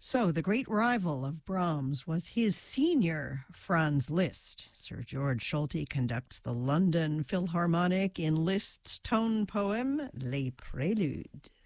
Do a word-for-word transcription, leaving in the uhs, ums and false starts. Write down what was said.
So, the great rival of Brahms was his senior, Franz Liszt. Sir George Solti conducts the London Philharmonic in Liszt's tone poem, Les Préludes.